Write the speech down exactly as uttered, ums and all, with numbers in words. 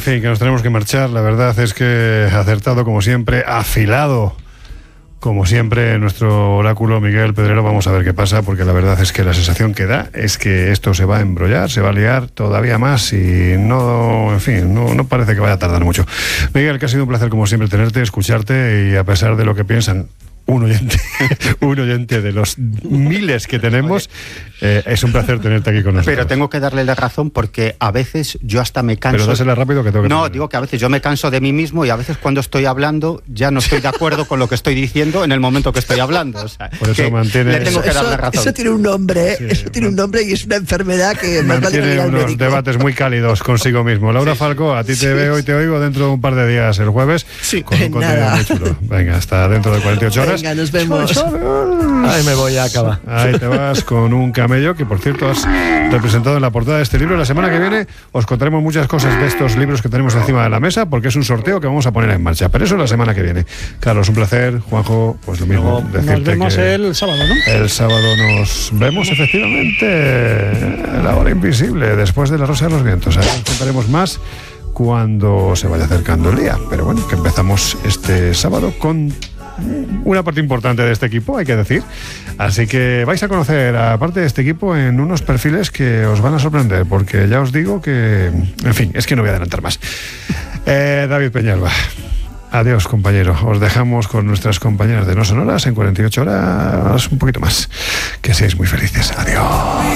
fin, que nos tenemos que marchar. La verdad es que acertado como siempre, afilado como siempre nuestro oráculo Miguel Pedrero. Vamos a ver qué pasa, porque la verdad es que la sensación que da es que esto se va a embrollar, se va a liar todavía más y no, en fin, no, no parece que vaya a tardar mucho. Miguel, que ha sido un placer como siempre tenerte, escucharte, y a pesar de lo que piensan un oyente, un oyente de los miles que tenemos, eh, es un placer tenerte aquí con nosotros. Pero tengo que darle la razón, porque a veces yo hasta me canso. Pero dásela rápido que tengo que... No, tener. digo que a veces yo me canso de mí mismo, y a veces cuando estoy hablando ya no estoy de acuerdo con lo que estoy diciendo en el momento que estoy hablando. O sea, por eso mantiene... le tengo que eso, dar la razón. Eso tiene un nombre, sí, eso tiene un nombre y es una enfermedad que más vale mantiene ir al unos médico. debates muy cálidos consigo mismo. Laura Sí, Falcó, a ti te sí, veo y te oigo dentro de un par de días, el jueves, Sí, con un contenido nada. muy chulo. Venga, hasta dentro de cuarenta y ocho horas. Venga, nos vemos. Ahí me voy a acabar. Ahí te vas con un camello que, por cierto, has representado en la portada de este libro. La semana que viene os contaremos muchas cosas de estos libros que tenemos encima de la mesa, porque es un sorteo que vamos a poner en marcha. Pero eso la semana que viene. Carlos, un placer. Juanjo, pues lo mismo. Luego decirte nos vemos que el sábado, ¿no? el sábado nos vemos, efectivamente, en la hora invisible, después de La Rosa de los Vientos. Ahí os contaremos más cuando se vaya acercando el día. Pero bueno, que empezamos este sábado con una parte importante de este equipo, hay que decir. Así que vais a conocer a parte de este equipo en unos perfiles que os van a sorprender, porque ya os digo que, en fin, es que no voy a adelantar más. Eh, David Peñalba, adiós, compañero. Os dejamos con nuestras compañeras de No Sonoras en cuarenta y ocho horas, un poquito más. Que seáis muy felices. Adiós.